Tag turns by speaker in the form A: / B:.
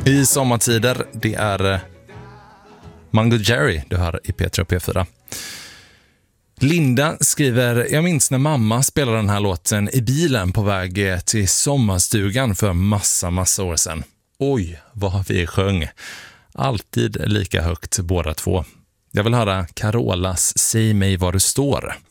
A: I sommartider, det är Mango Jerry du hör i P3 och P4. Linda skriver, jag minns när mamma spelade den här låten i bilen på väg till sommarstugan för massa år sedan. Oj, vad vi sjöng. Alltid lika högt båda två. Jag vill höra Carolas Säg mig var du står.